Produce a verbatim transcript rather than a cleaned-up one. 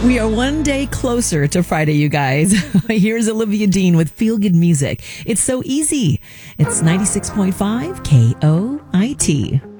We are one day closer to Friday, you guys. Here's Olivia Dean with Feel Good Music. It's so easy. It's ninety-six point five K O I T.